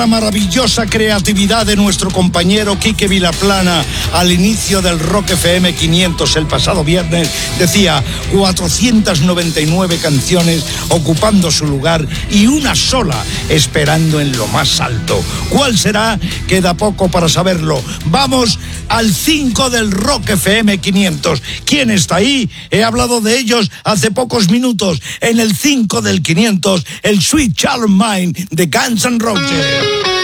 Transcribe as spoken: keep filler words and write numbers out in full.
La maravillosa creatividad de nuestro compañero Quique Vilaplana al inicio del Rock F M quinientos el pasado viernes decía cuatrocientas noventa y nueve canciones ocupando su lugar y una sola esperando en lo más alto. ¿Cuál será? Queda poco para saberlo. Vamos al cinco del Rock F M quinientos. ¿Quién está ahí? He hablado de ellos hace pocos minutos. En el cinco del quinientos, el Sweet Child of Mine de Guns N' Roses.